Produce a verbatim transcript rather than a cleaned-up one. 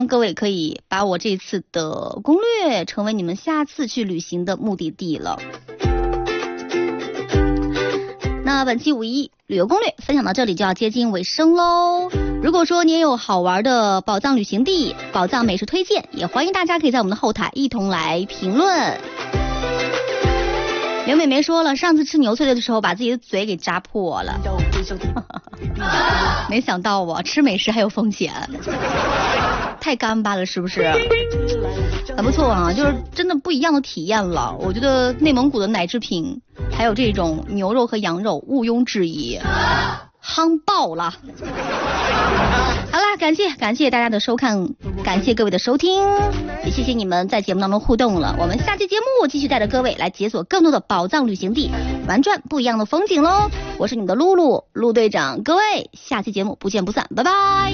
各位可以把我这次的攻略成为你们下次去旅行的目的地了。那本期五一旅游攻略分享到这里就要接近尾声喽。如果说你也有好玩的宝藏旅行地、宝藏美食推荐，也欢迎大家可以在我们的后台一同来评论。刘美梅说了，上次吃牛脆脆的时候把自己的嘴给扎破了。没想到啊，吃美食还有风险，太干巴了是不是？很不错啊，就是真的不一样的体验了。我觉得内蒙古的奶制品还有这种牛肉和羊肉毋庸置疑，夯爆了。好啦，感谢感谢大家的收看，感谢各位的收听，也谢谢你们在节目当中互动了。我们下期节目继续带着各位来解锁更多的宝藏旅行地，玩转不一样的风景喽。我是你们的露露陆队长，各位下期节目不见不散，拜拜。